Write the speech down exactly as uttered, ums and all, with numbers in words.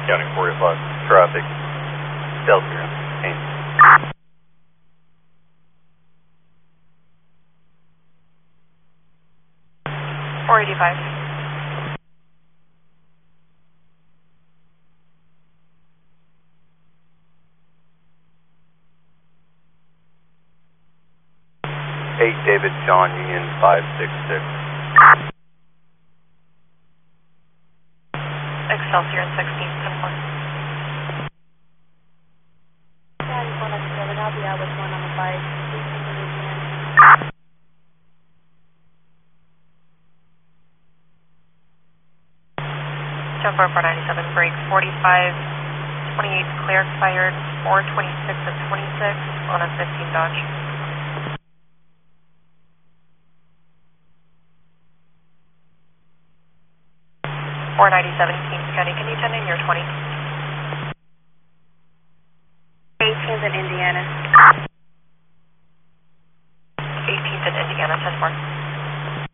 County four eight five, traffic, Delta Ames. four eighty-five. eight David John Union five six six. Excelsior and sixteen, ten one. County four ninety-seven, I'll be out with one on the bike. ten four, four ninety-seven, break forty-five, twenty-eight clear, fired four twenty-six and twenty-six on a fifteen Dodge. four ninety-seven, Kings County, can you tend in your twenty? eighteenth in Indiana. eighteenth in Indiana, ten four.